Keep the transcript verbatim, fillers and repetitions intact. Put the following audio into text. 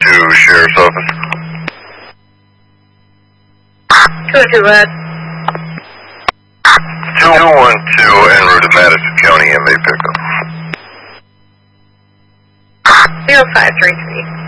to Sheriff's Office. two one two what? two one two en route to Madison County M A pickup. zero five three three.